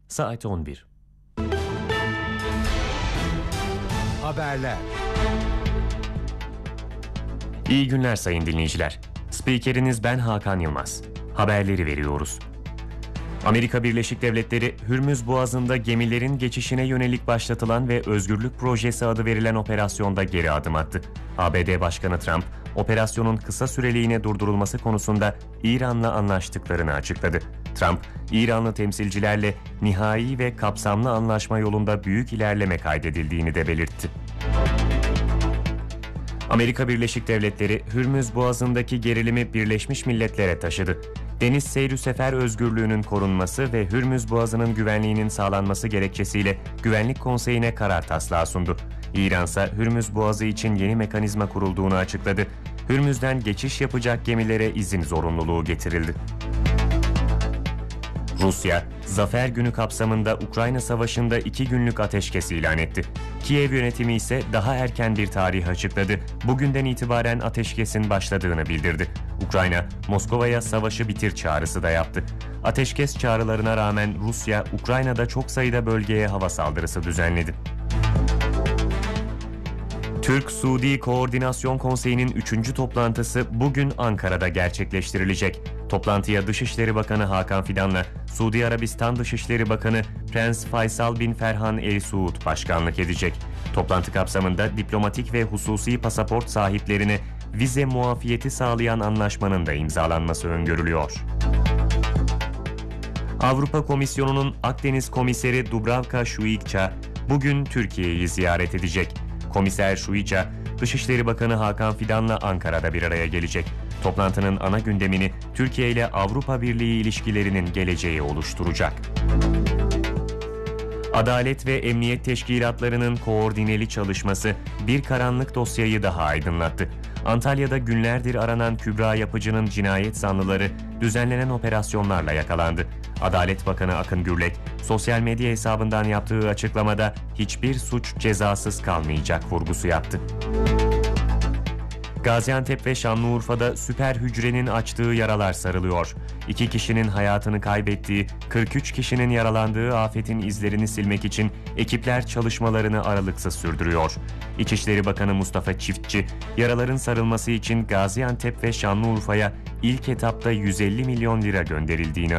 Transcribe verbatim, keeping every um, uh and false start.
Saat on bir. Haberler. İyi günler sayın dinleyiciler. Spikeriniz ben Hakan Yılmaz. Haberleri veriyoruz. Amerika Birleşik Devletleri, Hürmüz Boğazı'nda gemilerin geçişine yönelik başlatılan ve Özgürlük Projesi adı verilen operasyonda geri adım attı. A B D Başkanı Trump, operasyonun kısa süreliğine durdurulması konusunda İran'la anlaştıklarını açıkladı. Trump, İranlı temsilcilerle nihai ve kapsamlı anlaşma yolunda büyük ilerleme kaydedildiğini de belirtti. Amerika Birleşik Devletleri, Hürmüz Boğazı'ndaki gerilimi Birleşmiş Milletler'e taşıdı. Deniz seyri sefer özgürlüğünün korunması ve Hürmüz Boğazı'nın güvenliğinin sağlanması gerekçesiyle Güvenlik Konseyi'ne karar taslağı sundu. İran ise Hürmüz Boğazı için yeni mekanizma kurulduğunu açıkladı. Hürmüz'den geçiş yapacak gemilere izin zorunluluğu getirildi. Rusya, Zafer Günü kapsamında Ukrayna Savaşı'nda iki günlük ateşkes ilan etti. Kiev yönetimi ise daha erken bir tarih açıkladı. Bugünden itibaren ateşkesin başladığını bildirdi. Ukrayna, Moskova'ya savaşı bitir çağrısı da yaptı. Ateşkes çağrılarına rağmen Rusya, Ukrayna'da çok sayıda bölgeye hava saldırısı düzenledi. Türk-Suudi Koordinasyon Konseyi'nin üçüncü toplantısı bugün Ankara'da gerçekleştirilecek. Toplantıya Dışişleri Bakanı Hakan Fidan'la Suudi Arabistan Dışişleri Bakanı Prens Faysal bin Ferhan El Suud başkanlık edecek. Toplantı kapsamında diplomatik ve hususi pasaport sahiplerine vize muafiyeti sağlayan anlaşmanın da imzalanması öngörülüyor. Avrupa Komisyonu'nun Akdeniz Komiseri Dubravka Šuica bugün Türkiye'yi ziyaret edecek. Komiser Šuica, Dışişleri Bakanı Hakan Fidan'la Ankara'da bir araya gelecek. Toplantının ana gündemini Türkiye ile Avrupa Birliği ilişkilerinin geleceği oluşturacak. Adalet ve Emniyet Teşkilatlarının koordineli çalışması bir karanlık dosyayı daha aydınlattı. Antalya'da günlerdir aranan Kübra Yapıcı'nın cinayet zanlıları düzenlenen operasyonlarla yakalandı. Adalet Bakanı Akın Gürlek, sosyal medya hesabından yaptığı açıklamada hiçbir suç cezasız kalmayacak vurgusu yaptı. Gaziantep ve Şanlıurfa'da süper hücrenin açtığı yaralar sarılıyor. İki kişinin hayatını kaybettiği, kırk üç kişinin yaralandığı afetin izlerini silmek için ekipler çalışmalarını aralıksız sürdürüyor. İçişleri Bakanı Mustafa Çiftçi, yaraların sarılması için Gaziantep ve Şanlıurfa'ya ilk etapta yüz elli milyon lira gönderildiğini